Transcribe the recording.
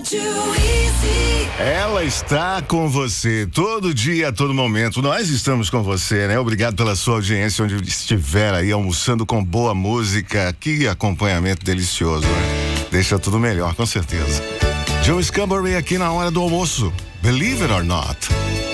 Ela está com você todo dia, a todo momento. Nós estamos com você, né? Obrigado pela sua audiência, onde estiver aí almoçando com boa música. Que acompanhamento delicioso, né? Deixa tudo melhor, com certeza. Joe Scarborough aqui na hora do almoço. Believe it or not.